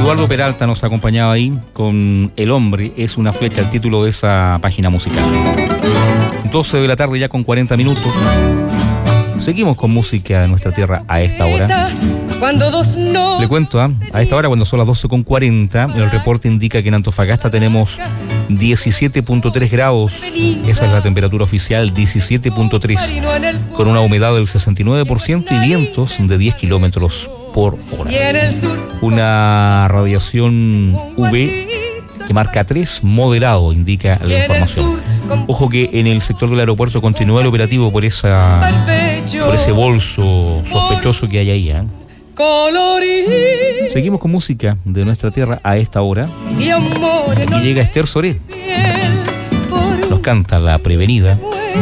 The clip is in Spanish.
Eduardo Peralta nos acompañaba ahí con El Hombre es una flecha, el título de esa página musical. 12 de la tarde ya con 40 minutos. Seguimos con música de nuestra tierra a esta hora. Le cuento, a esta hora cuando son las 12:40, el reporte indica que en Antofagasta tenemos 17.3 grados. Esa es la temperatura oficial, 17.3, con una humedad del 69% y vientos de 10 kilómetros por hora. Una radiación UV que marca 3, moderado, indica la información. Ojo que en el sector del aeropuerto continúa el operativo por ese bolso sospechoso que hay ahí. Seguimos con música de nuestra tierra a esta hora. Aquí llega Esther Soré. Nos canta La Prevenida.